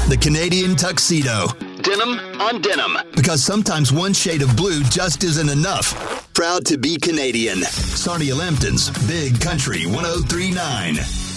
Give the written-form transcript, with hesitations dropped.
The Canadian tuxedo. Denim on denim. Because sometimes one shade of blue just isn't enough. Proud to be Canadian. Sarnia Lambton's Big Country 103.9.